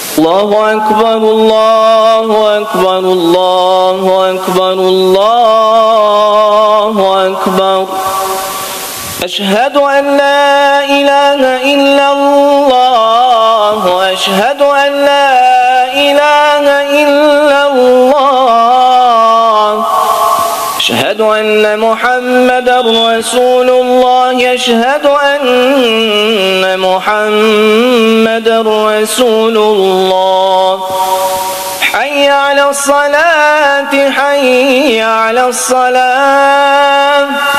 الله أكبر الله أكبر الله أكبر الله أكبر. أشهد أن لا إله إلا الله أشهد أن لا إله إلا الله أشهد أن محمدا رسول الله أشهد أن محمدا رسول الله. حي على الصلاة حي على الصلاة.